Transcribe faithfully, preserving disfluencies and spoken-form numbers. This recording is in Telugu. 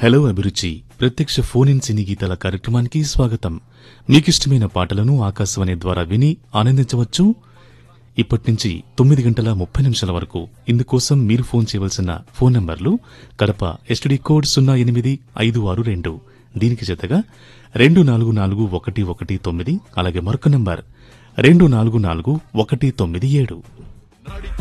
హలో అభిరుచి ప్రత్యక్ష ఫోన్ ఇన్ సినీ గీతాల కార్యక్రమానికి స్వాగతం. మీకిష్టమైన పాటలను ఆకాశవాణి ద్వారా విని ఆనందించవచ్చు. ఇప్పటి నుంచి తొమ్మిది గంటల ముప్పై నిమిషాల వరకు ఇందుకోసం మీరు ఫోన్ చేయవలసిన ఫోన్ నంబర్లు కడప ఎస్టీడీ కోడ్ సున్నా ఎనిమిది ఐదు ఆరు రెండు, దీనికి జతగా రెండు నాలుగు నాలుగు ఒకటి ఒకటి తొమ్మిది, అలాగే మరొక నంబర్ రెండు నాలుగు నాలుగు ఒకటి తొమ్మిది ఏడు.